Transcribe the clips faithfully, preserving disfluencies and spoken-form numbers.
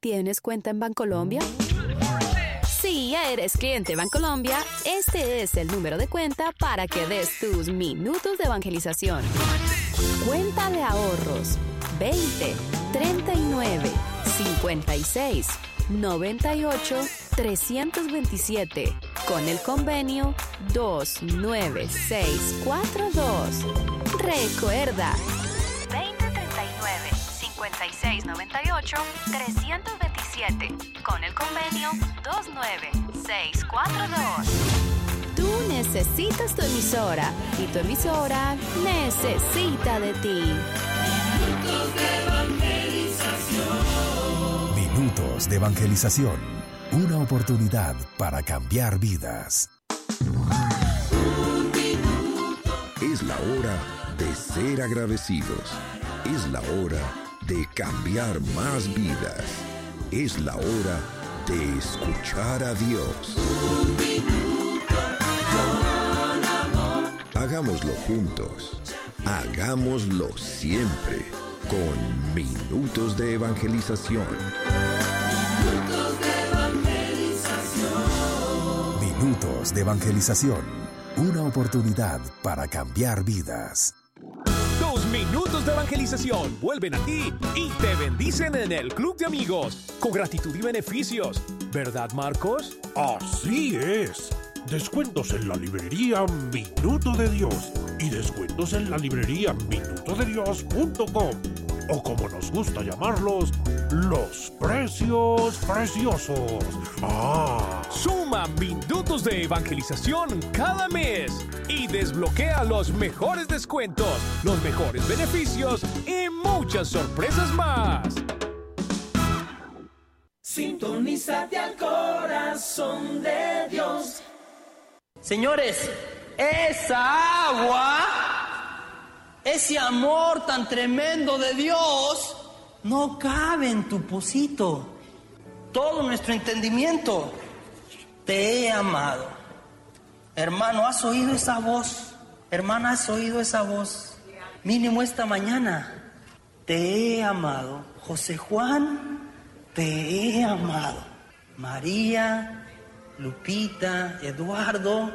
¿Tienes cuenta en Bancolombia? Si ya eres cliente Bancolombia, este es el número de cuenta para que des tus minutos de evangelización. Cuenta de ahorros veinte, treinta y nueve, cincuenta y seis, noventa y ocho, trescientos veintisiete con el convenio dos nueve seis cuatro dos. Recuerda, veinte, treinta y nueve, cincuenta y seis, noventa y ocho, trescientos veintisiete con el convenio dos nueve seis cuatro dos. Tú necesitas tu emisora y tu emisora necesita de ti. Minutos de evangelización. Minutos de evangelización. Una oportunidad para cambiar vidas. Un minuto. Es la hora de ser agradecidos. Es la hora de cambiar más vidas. Es la hora de escuchar a Dios. Un minuto con amor. Hagámoslo juntos. Hagámoslo siempre. Con Minutos de Evangelización. Minutos de evangelización. Minutos de evangelización. Una oportunidad para cambiar vidas. Tus minutos de evangelización vuelven a ti y te bendicen en el Club de Amigos con gratitud y beneficios. ¿Verdad, Marcos? Así es. Descuentos en la librería Minuto de Dios y descuentos en la librería minuto de dios punto com, o como nos gusta llamarlos, los precios preciosos. ¡Ah! Suma minutos de evangelización cada mes y desbloquea los mejores descuentos, los mejores beneficios y muchas sorpresas más. Sintonízate al corazón de Dios. Señores, esa agua, ese amor tan tremendo de Dios, no cabe en tu pocito. Todo nuestro entendimiento. Te he amado. Hermano, ¿has oído esa voz? Hermana, ¿has oído esa voz? Mínimo esta mañana. Te he amado. José Juan, te he amado. María, Lupita, Eduardo,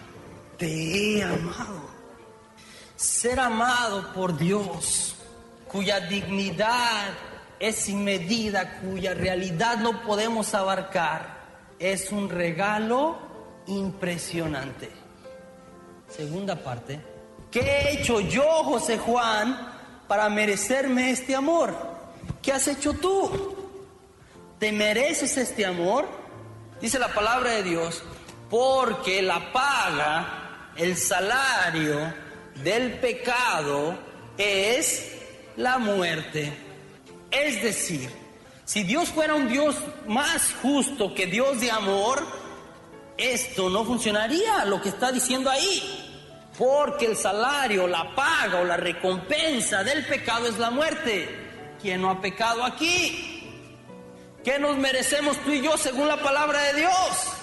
te he amado. Ser amado por Dios, cuya dignidad es sin medida, cuya realidad no podemos abarcar, es un regalo impresionante. Segunda parte. ¿Qué he hecho yo, José Juan, para merecerme este amor? ¿Qué has hecho tú? ¿Te mereces este amor? Dice la palabra de Dios, porque la paga, el salario del pecado es la muerte. Es decir, si Dios fuera un Dios más justo que Dios de amor, esto no funcionaría, lo que está diciendo ahí. Porque el salario, la paga o la recompensa del pecado es la muerte. ¿Quién no ha pecado aquí? ¿Qué nos merecemos tú y yo según la palabra de Dios?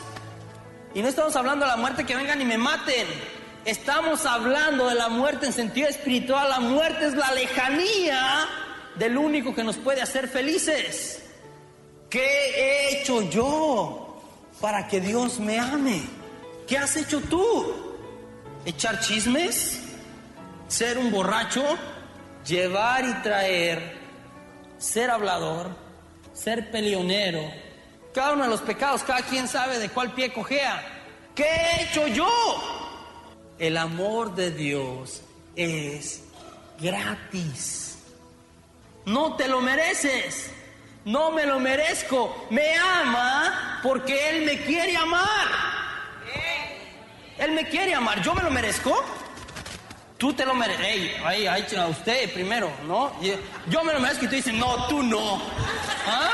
Y no estamos hablando de la muerte que vengan y me maten. Estamos hablando de la muerte en sentido espiritual. La muerte es la lejanía del único que nos puede hacer felices. ¿Qué he hecho yo para que Dios me ame? ¿Qué has hecho tú? ¿Echar chismes? ¿Ser un borracho? ¿Llevar y traer? ¿Ser hablador? ¿Ser peleonero? Cada uno de los pecados, cada quien sabe de cuál pie cojea. ¿Qué he hecho yo? El amor de Dios es gratis. No te lo mereces. No me lo merezco. Me ama porque Él me quiere amar. Él me quiere amar. ¿Yo me lo merezco? Tú te lo mereces. Ey, ahí, ahí, a usted primero, ¿no? Yo me lo merezco y tú dices, no, tú no. ¿Ah?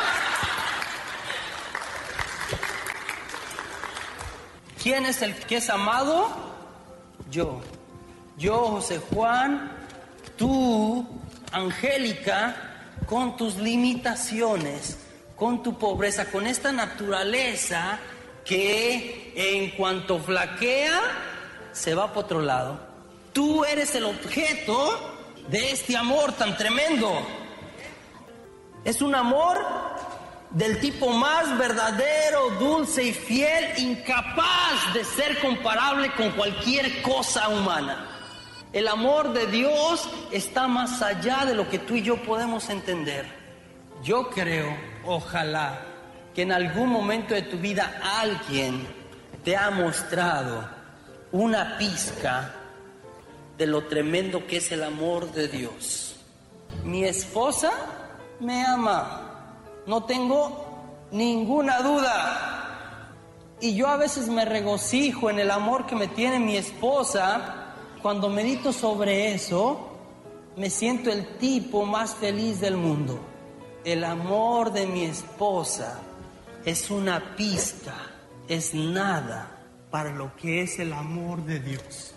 ¿Quién es el que es amado? Yo. Yo, José Juan, tú, Angélica, con tus limitaciones, con tu pobreza, con esta naturaleza que en cuanto flaquea, se va por otro lado. Tú eres el objeto de este amor tan tremendo. Es un amor del tipo más verdadero, dulce y fiel, incapaz de ser comparable con cualquier cosa humana. El amor de Dios está más allá de lo que tú y yo podemos entender. Yo creo, ojalá, que en algún momento de tu vida alguien te ha mostrado una pizca de lo tremendo que es el amor de Dios. Mi esposa me ama, no tengo ninguna duda. Y yo a veces me regocijo en el amor que me tiene mi esposa. Cuando medito sobre eso, me siento el tipo más feliz del mundo. El amor de mi esposa es una pizca, es nada para lo que es el amor de Dios.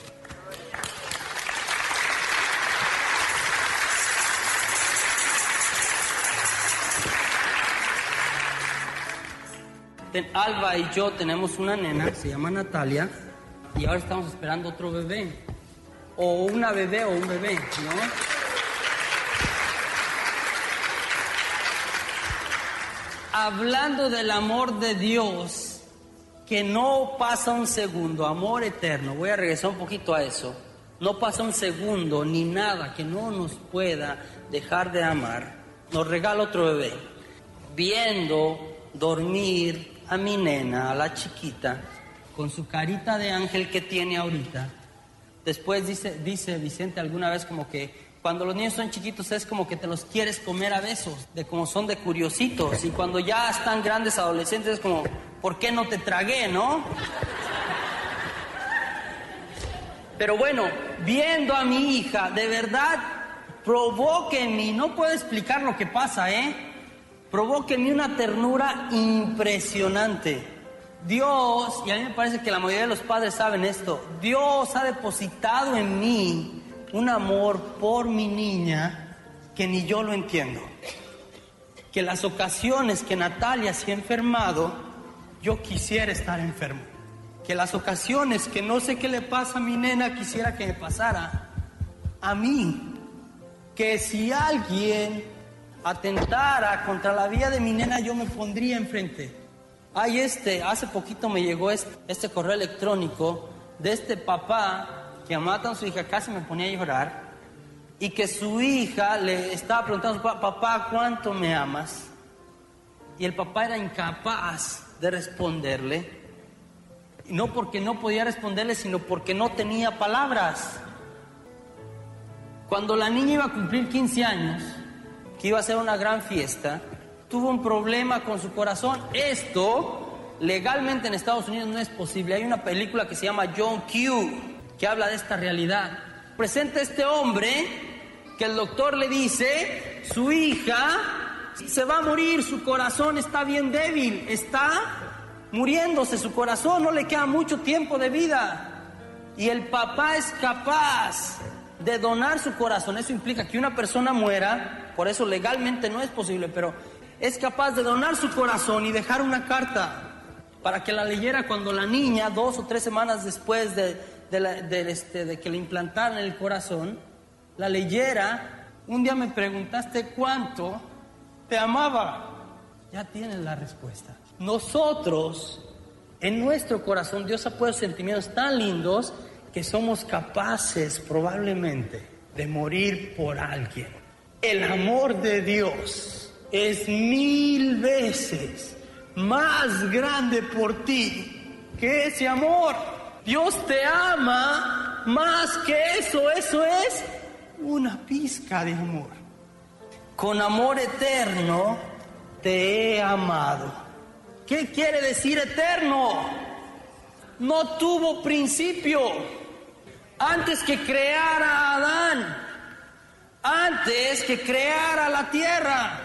Alba y yo tenemos una nena, se llama Natalia, y ahora estamos esperando otro bebé, o una bebé o un bebé, ¿no? Hablando del amor de Dios, que no pasa un segundo, amor eterno, voy a regresar un poquito a eso, no pasa un segundo ni nada que no nos pueda dejar de amar, nos regala otro bebé, viendo dormir a mi nena, a la chiquita, con su carita de ángel que tiene ahorita. Después dice, dice Vicente alguna vez como que cuando los niños son chiquitos es como que te los quieres comer a besos, de como son de curiositos, y cuando ya están grandes, adolescentes, es como, ¿por qué no te tragué, no? Pero bueno, viendo a mi hija, de verdad, provoca en mí, no puedo explicar lo que pasa, ¿eh? Provoca en mí una ternura impresionante. Dios, y a mí me parece que la mayoría de los padres saben esto, Dios ha depositado en mí un amor por mi niña que ni yo lo entiendo. Que las ocasiones que Natalia se ha enfermado, yo quisiera estar enfermo. Que las ocasiones que no sé qué le pasa a mi nena, quisiera que me pasara a mí. Que si alguien atentara contra la vida de mi nena, yo me pondría enfrente. Ay, este, hace poquito me llegó este, este correo electrónico de este papá que matan a su hija, casi me ponía a llorar, y que su hija le estaba preguntando a su papá, papá, ¿cuánto me amas? Y el papá era incapaz de responderle, y no porque no podía responderle, sino porque no tenía palabras. Cuando la niña iba a cumplir quince años, que iba a ser una gran fiesta, tuvo un problema con su corazón. Esto, legalmente en Estados Unidos no es posible. Hay una película que se llama John Q, que habla de esta realidad. Presenta este hombre que el doctor le dice, su hija se va a morir, su corazón está bien débil, está muriéndose su corazón, no le queda mucho tiempo de vida. Y el papá es capaz de donar su corazón. Eso implica que una persona muera, por eso legalmente no es posible, pero es capaz de donar su corazón y dejar una carta para que la leyera cuando la niña, dos o tres semanas después de, de, la, de, este, de que le implantaran el corazón, la leyera. Un día me preguntaste cuánto te amaba. Ya tienes la respuesta. Nosotros, en nuestro corazón, Dios ha puesto sentimientos tan lindos que somos capaces probablemente de morir por alguien. El amor de Dios es mil veces más grande por ti que ese amor. Dios te ama más que eso. Eso es una pizca de amor. Con amor eterno te he amado. ¿Qué quiere decir eterno? No tuvo principio. Antes que creara a Adán, antes que creara la tierra,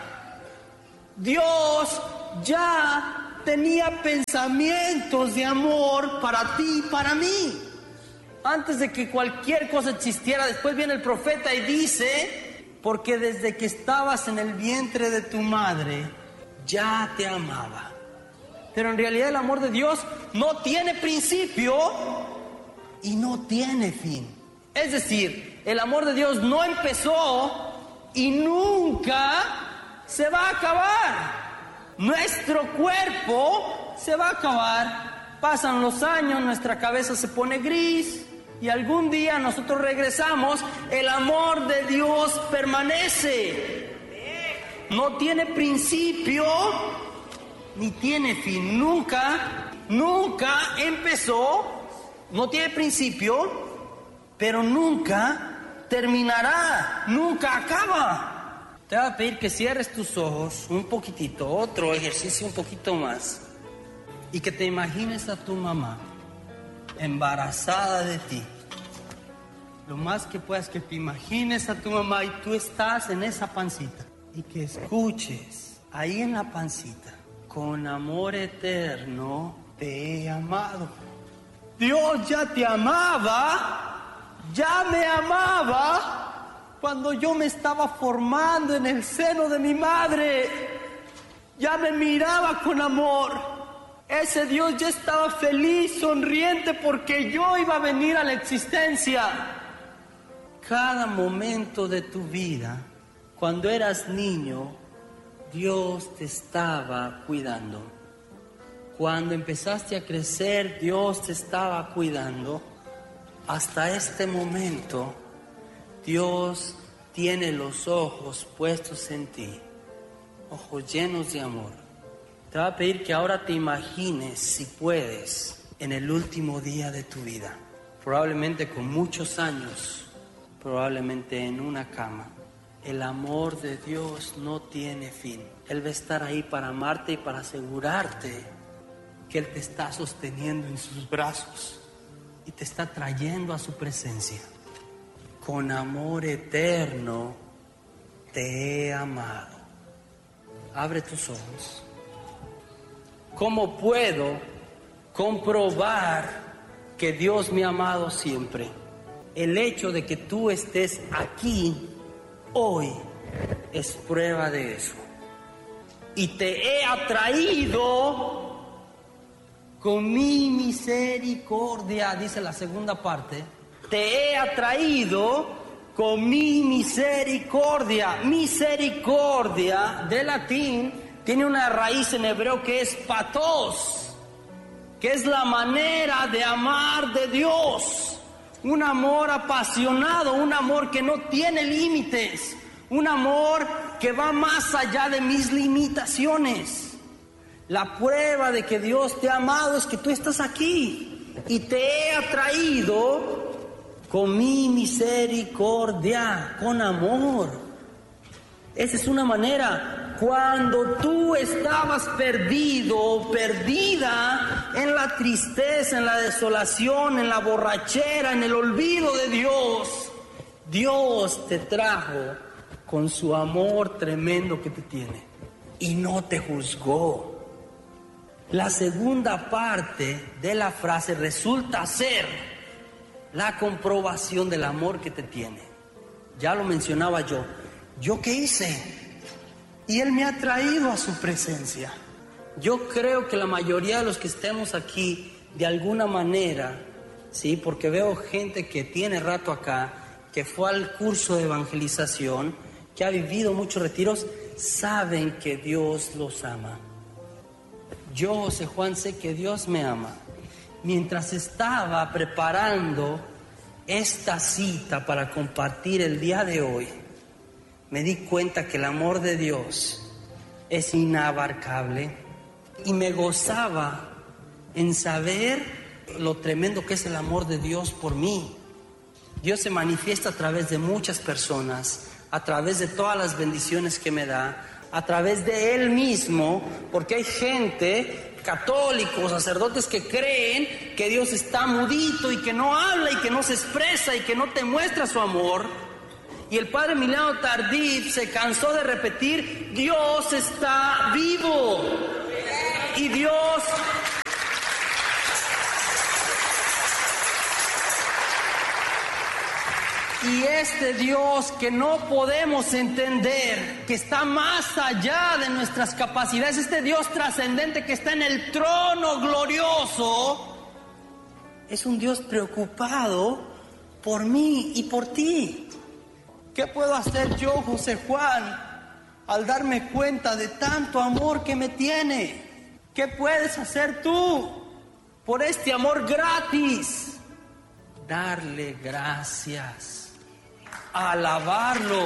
Dios ya tenía pensamientos de amor para ti y para mí. Antes de que cualquier cosa existiera, después viene el profeta y dice, porque desde que estabas en el vientre de tu madre, ya te amaba. Pero en realidad el amor de Dios no tiene principio y no tiene fin. Es decir, el amor de Dios no empezó y nunca se va a acabar. nuestro cuerpo se va a acabar. Pasan los años, nuestra cabeza se pone gris y algún día nosotros regresamos. El amor de Dios permanece. No tiene principio ni tiene fin. Nunca, nunca empezó, no tiene principio, pero nunca terminará, nunca acaba. Te voy a pedir que cierres tus ojos un poquitito, otro ejercicio un poquito más, y que te imagines a tu mamá embarazada de ti. Lo más que puedas, que te imagines a tu mamá y tú estás en esa pancita, y que escuches ahí en la pancita: con amor eterno te he amado. Dios ya te amaba, ya me amaba cuando yo me estaba formando en el seno de mi madre. Ya me miraba con amor. Ese Dios ya estaba feliz, sonriente, porque yo iba a venir a la existencia. Cada momento de tu vida, cuando eras niño, Dios te estaba cuidando. Cuando empezaste a crecer, Dios te estaba cuidando. Hasta este momento, Dios tiene los ojos puestos en ti, ojos llenos de amor. Te voy a pedir que ahora te imagines, si puedes, en el último día de tu vida, probablemente con muchos años, probablemente en una cama. El amor de Dios no tiene fin. Él va a estar ahí para amarte y para asegurarte que Él te está sosteniendo en sus brazos y te está trayendo a su presencia. Con amor eterno te he amado. Abre tus ojos. ¿Cómo puedo comprobar que Dios me ha amado siempre? El hecho de que tú estés aquí hoy es prueba de eso. Y te he atraído con mi misericordia, dice la segunda parte. Te he atraído con mi misericordia. Misericordia, de latín, tiene una raíz en hebreo que es patos, que es la manera de amar de Dios. Un amor apasionado, un amor que no tiene límites, un amor que va más allá de mis limitaciones. La prueba de que Dios te ha amado es que tú estás aquí y te he atraído con mi misericordia, con amor. Esa es una manera. Cuando tú estabas perdido o perdida en la tristeza, en la desolación, en la borrachera, en el olvido de Dios, Dios te trajo con su amor tremendo que te tiene y no te juzgó. La segunda parte de la frase resulta ser la comprobación del amor que te tiene. Ya lo mencionaba yo. ¿Yo qué hice? Y Él me ha traído a su presencia. Yo creo que la mayoría de los que estemos aquí, de alguna manera, sí, porque veo gente que tiene rato acá, que fue al curso de evangelización, que ha vivido muchos retiros, saben que Dios los ama. Yo, José Juan, sé que Dios me ama. Mientras estaba preparando esta cita para compartir el día de hoy, me di cuenta que el amor de Dios es inabarcable y me gozaba en saber lo tremendo que es el amor de Dios por mí. Dios se manifiesta a través de muchas personas, a través de todas las bendiciones que me da, a través de Él mismo, porque hay gente, católicos, sacerdotes, que creen que Dios está mudito y que no habla y que no se expresa y que no te muestra su amor. Y el padre Emiliano Tardif se cansó de repetir: Dios está vivo. Y Dios Y este Dios que no podemos entender, que está más allá de nuestras capacidades, este Dios trascendente que está en el trono glorioso, es un Dios preocupado por mí y por ti. ¿Qué puedo hacer yo, José Juan, al darme cuenta de tanto amor que me tiene. ¿Qué puedes hacer tú por este amor gratis? Darle gracias, alabarlo.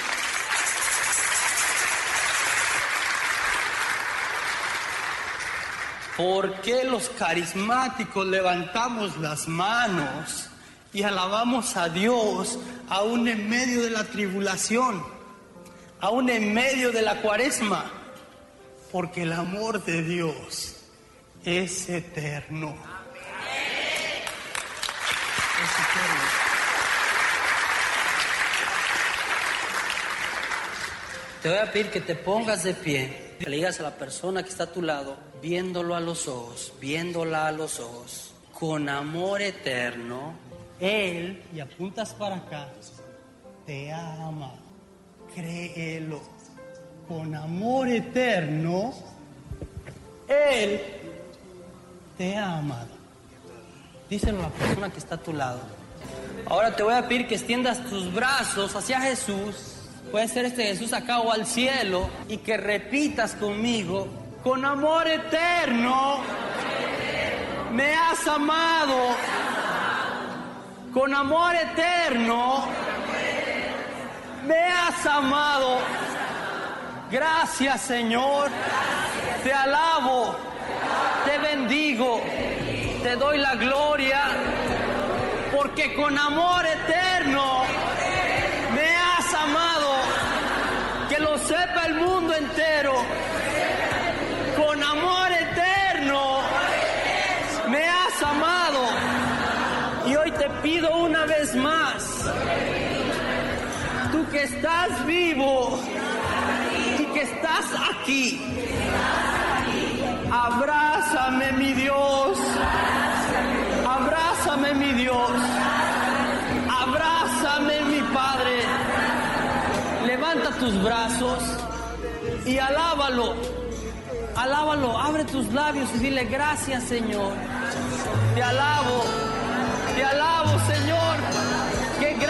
¿Por qué los carismáticos levantamos las manos y alabamos a Dios aún en medio de la tribulación, aún en medio de la cuaresma? Porque el amor de Dios es eterno. Es eterno. Te voy a pedir que te pongas de pie, que le digas a la persona que está a tu lado, viéndolo a los ojos, viéndola a los ojos, con amor eterno, Él, y apuntas para acá, te ama, créelo, con amor eterno, Él te ha amado. Díselo a la persona que está a tu lado. Ahora te voy a pedir que extiendas tus brazos hacia Jesús. Puede ser este Jesús acá o al cielo, y que repitas conmigo: con amor eterno me has amado, con amor eterno me has amado. Gracias, Señor, te alabo, te bendigo, te doy la gloria, porque con amor eterno me has amado. Que lo sepa el mundo entero. Con amor eterno me has amado. Y hoy te pido una vez más, tú que estás vivo y que estás aquí, abrázame, mi Dios, abrázame, mi Dios, abrázame, mi Padre. Levanta tus brazos y alábalo, alábalo, abre tus labios y dile: gracias, Señor, te alabo, te alabo, Señor.